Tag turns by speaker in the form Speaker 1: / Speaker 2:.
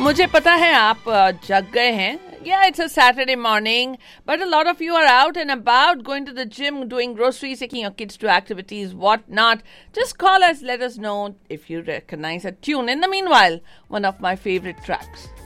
Speaker 1: मुझे पता है आप जग गए हैं. Yeah, it's a Saturday morning, but a lot of you are out and about, going to the gym, doing groceries, taking your kids to activities, whatnot. Just call us, let us know if you recognize a tune. In the meanwhile, one of my favorite tracks.